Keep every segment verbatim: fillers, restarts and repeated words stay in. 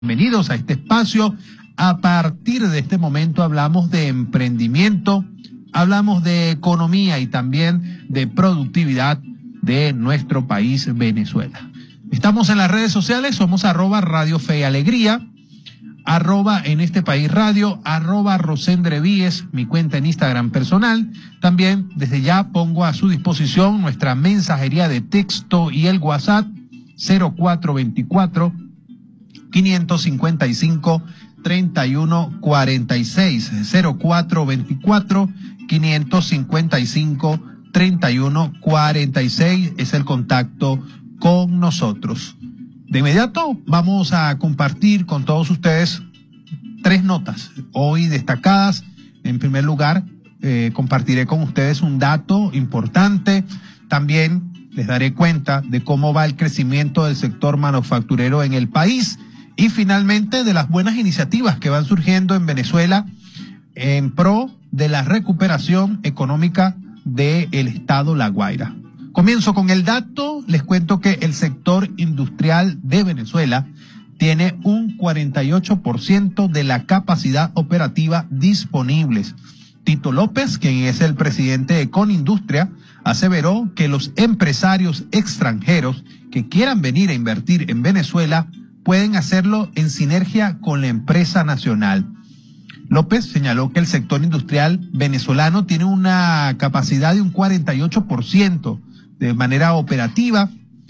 Bienvenidos a este espacio. A partir de este momento hablamos de emprendimiento, hablamos de economía y también de productividad de nuestro país, Venezuela. Estamos en las redes sociales, somos arroba Radio Fe y Alegría, arroba en este país radio, arroba Rosendre Víez, mi cuenta en Instagram personal. También desde ya pongo a su disposición nuestra mensajería de texto y el WhatsApp cero cuatro veinticuatro, quinientos cincuenta y cinco, treinta y uno cuarenta y seis, cero cuatro veinticuatro, quinientos cincuenta y cinco, treinta y uno cuarenta y seis es el contacto con nosotros. De inmediato vamos a compartir con todos ustedes tres notas hoy destacadas. En primer lugar, eh, compartiré con ustedes un dato importante. También les daré cuenta de cómo va el crecimiento del sector manufacturero en el país. Y finalmente de las buenas iniciativas que van surgiendo en Venezuela en pro de la recuperación económica del estado La Guaira. Comienzo con el dato, les cuento que el sector industrial de Venezuela tiene un cuarenta y ocho por ciento de la capacidad operativa disponibles. Tito López, quien es el presidente de Conindustria, aseveró que los empresarios extranjeros que quieran venir a invertir en Venezuela pueden hacerlo en sinergia con la empresa nacional. López señaló que el sector industrial venezolano tiene una capacidad de un cuarenta y ocho por ciento de manera operativa.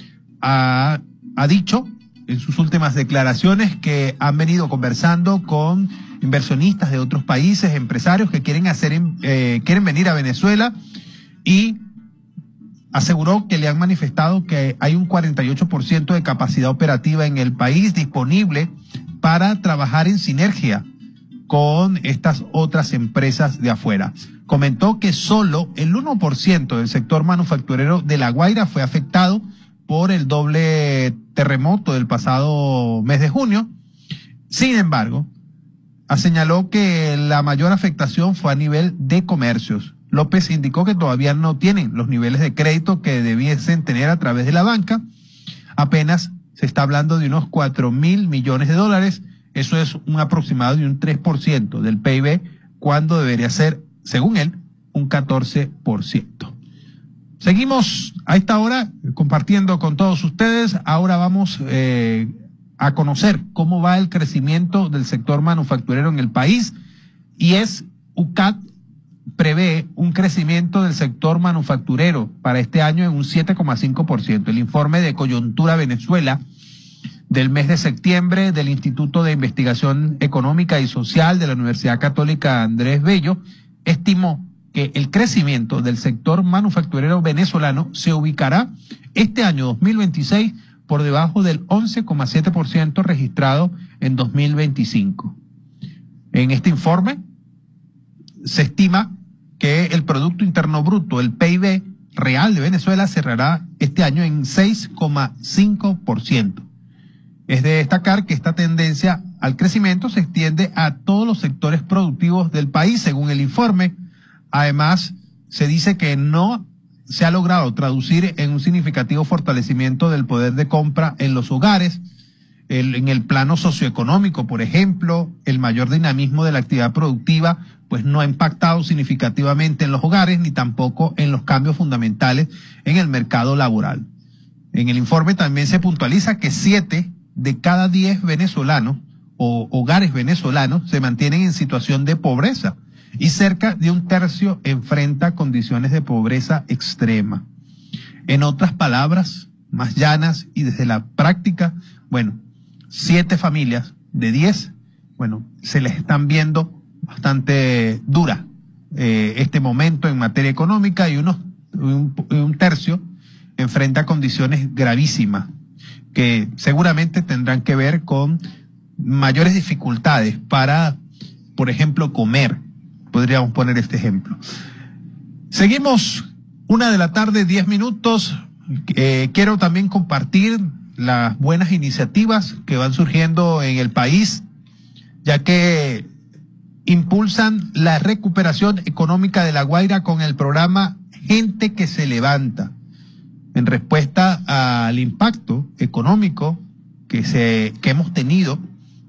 Ha, ha dicho en sus últimas declaraciones que han venido conversando con inversionistas de otros países, empresarios que quieren hacer, eh, quieren venir a Venezuela, y aseguró que le han manifestado que hay un cuarenta y ocho por ciento de capacidad operativa en el país disponible para trabajar en sinergia con estas otras empresas de afuera. Comentó que solo el uno por ciento del sector manufacturero de La Guaira fue afectado por el doble terremoto del pasado mes de junio. Sin embargo, señaló que la mayor afectación fue a nivel de comercios. López indicó que todavía no tienen los niveles de crédito que debiesen tener a través de la banca. Apenas se está hablando de unos cuatro mil millones de dólares. Eso es un aproximado de un tres por ciento del P I B, cuando debería ser, según él, un catorce por ciento. Seguimos a esta hora compartiendo con todos ustedes. Ahora vamos eh, a conocer cómo va el crecimiento del sector manufacturero en el país, y es U C A D prevé un crecimiento del sector manufacturero para este año en un siete coma cinco por ciento. El informe de Coyuntura Venezuela del mes de septiembre del Instituto de Investigación Económica y Social de la Universidad Católica Andrés Bello estimó que el crecimiento del sector manufacturero venezolano se ubicará este año dos mil veintiséis por debajo del once coma siete por ciento registrado en dos mil veinticinco. En este informe se estima que el Producto Interno Bruto, el P I B real de Venezuela, cerrará este año en seis coma cinco por ciento. Es de destacar que esta tendencia al crecimiento se extiende a todos los sectores productivos del país, según el informe. Además, se dice que no se ha logrado traducir en un significativo fortalecimiento del poder de compra en los hogares. El, en el plano socioeconómico, por ejemplo, el mayor dinamismo de la actividad productiva pues no ha impactado significativamente en los hogares, ni tampoco en los cambios fundamentales en el mercado laboral. En el informe también se puntualiza que siete de cada diez venezolanos o hogares venezolanos se mantienen en situación de pobreza, y cerca de un tercio enfrenta condiciones de pobreza extrema. En otras palabras, más llanas y desde la práctica, bueno, siete familias de diez, bueno, se les están viendo bastante dura eh, este momento en materia económica, y unos, un, un tercio enfrenta condiciones gravísimas que seguramente tendrán que ver con mayores dificultades para, por ejemplo, comer. Podríamos poner este ejemplo. Seguimos, una de la tarde, diez minutos. Eh, quiero también compartir las buenas iniciativas que van surgiendo en el país, ya que impulsan la recuperación económica de La Guaira con el programa Gente que se Levanta, en respuesta al impacto económico que se que hemos tenido